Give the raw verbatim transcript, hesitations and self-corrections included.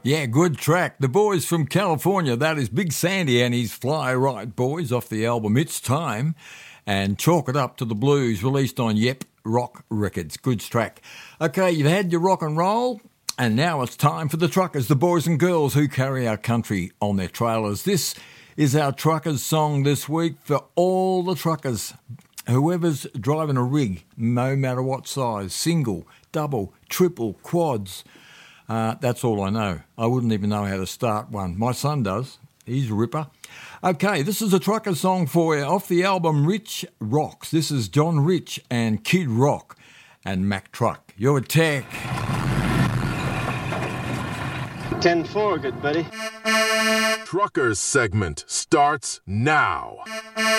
Yeah, good track. The boys from California, that is Big Sandy and his Fly Right Boys off the album It's Time, and Chalk It Up to the Blues, released on Yep Rock Records. Good track. Okay, you've had your rock and roll, and now it's time for the truckers, the boys and girls who carry our country on their trailers. This is our truckers song this week for all the truckers. Whoever's driving a rig, no matter what size, single, double, triple, quads. Uh, that's all I know. I wouldn't even know how to start one. My son does. He's a ripper. Okay, this is a trucker song for you off the album Rich Rocks. This is John Rich and Kid Rock and Mack Truck. You're a tech. ten four, good buddy. Truckers segment starts now.